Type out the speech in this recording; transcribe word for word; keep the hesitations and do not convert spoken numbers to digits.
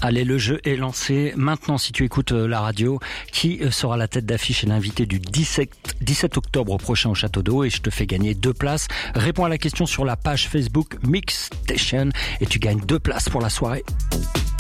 Allez, le jeu est lancé. Maintenant, si tu écoutes la radio, qui sera la tête d'affiche et l'invité du dix-sept octobre prochain au Château d'Eau, et je te fais gagner deux places. Réponds à la question sur la page Facebook Mix Station et tu gagnes deux places pour la soirée.